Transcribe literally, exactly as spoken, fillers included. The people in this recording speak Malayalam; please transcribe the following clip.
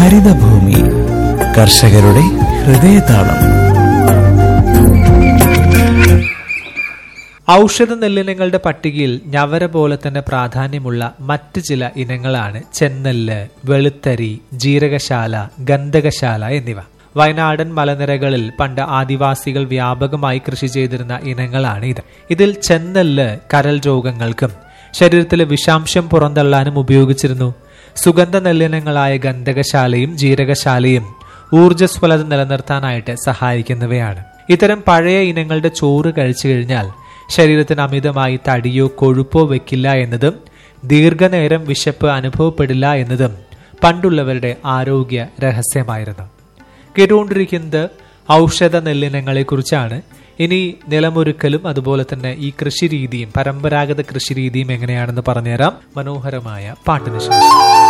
ഹരിതഭൂമി കർഷകരുടെ ഹൃദയതാളം. ഔഷധ നെല്ലിനങ്ങളുടെ പട്ടികയിൽ ഞവര പോലെ തന്നെ പ്രാധാന്യമുള്ള മറ്റ് ചില ഇനങ്ങളാണ് ചെന്നെല്ല്, വെളുത്തരി, ജീരകശാല, ഗന്ധകശാല എന്നിവ. വയനാടൻ മലനിരകളിൽ പണ്ട് ആദിവാസികൾ വ്യാപകമായി കൃഷി ചെയ്തിരുന്ന ഇനങ്ങളാണ് ഇത്. ഇതിൽ ചെന്നെല്ല് കരൾ രോഗങ്ങൾക്കും ശരീരത്തിലെ വിഷാംശം പുറന്തള്ളാനും ഉപയോഗിച്ചിരുന്നു. സുഗന്ധ നെല്ലിനങ്ങളായ ഗന്ധകശാലയും ജീരകശാലയും ഊർജ്ജസ്വലത നിലനിർത്താനായിട്ട് സഹായിക്കുന്നവയാണ്. ഇത്തരം പഴയ ഇനങ്ങളുടെ ചോറ് കഴിച്ചു കഴിഞ്ഞാൽ ശരീരത്തിന് അമിതമായി തടിയോ കൊഴുപ്പോ വെക്കില്ല എന്നതും ദീർഘനേരം വിശപ്പ് അനുഭവപ്പെടില്ല എന്നതും പണ്ടുള്ളവരുടെ ആരോഗ്യ രഹസ്യമായിരുന്നു. കേട്ടുകൊണ്ടിരിക്കുന്നത് ഔഷധ നെല്ലിനങ്ങളെ കുറിച്ചാണ്. ഇനി നിലമൊരുക്കലും അതുപോലെ തന്നെ ഈ കൃഷിരീതിയും പരമ്പരാഗത കൃഷിരീതിയും എങ്ങനെയാണെന്ന് പറഞ്ഞുതരാം മനോഹരമായ പാട്ടിന് ശേഷം.